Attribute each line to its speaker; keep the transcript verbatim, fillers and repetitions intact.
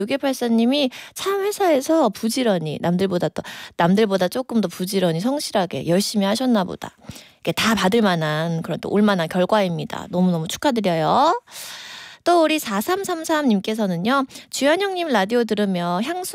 Speaker 1: 육일팔사님이 참 회사에서 부지런히 남들보다 더 남들보다 조금 더 부지런히 성실하게 열심히 하셨나 보다. 이게 다 받을 만한 그런 또 올만한 결과입니다. 너무너무 축하드려요. 또 우리 사삼삼삼님께서는요. 주현영님 라디오 들으며 향수